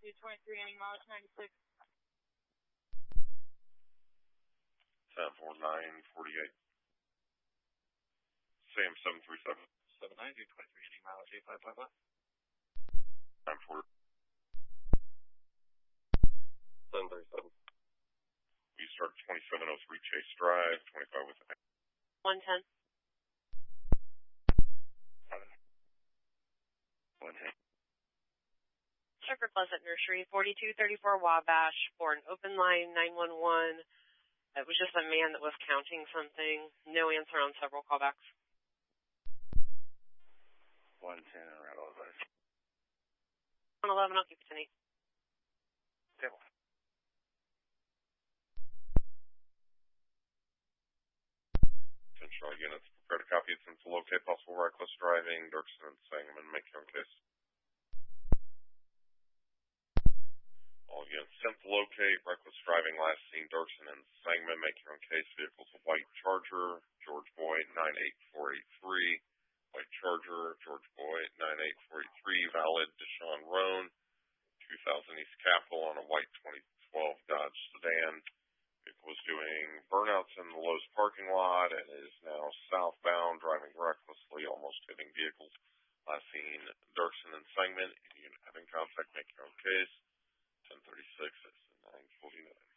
23, ending mileage 96. 10-4-9-48. Sam 737. 792, 23, ending mileage 8555. 9-4. 737. We start 2703 Chase Drive, 25 with 110. 110. Shepherd Pleasant Nursery, 4234 Wabash, for an open line 911. It was just a man that was counting something. No answer on several callbacks. 110 and around all those. 111, I'll keep it to 8. Table. Central units. Prepare to copy. It's to locate possible reckless driving. Dirksen and Sangamon, make your own case. All units sent to locate reckless driving. Last seen Dirksen and Sangamon, make your own case. Vehicle's a white Charger, George Boyd 98483. White Charger, George Boyd 98483. Valid Deshaun Roan, 2000 East Capitol on a white 2012 Dodge sedan. Vehicle was doing burnouts in the Lowe's parking lot and is now southbound, driving recklessly, almost hitting vehicles. Last seen Dirksen and Sangamon. If you have in contact, make your own case. 1036 is 949.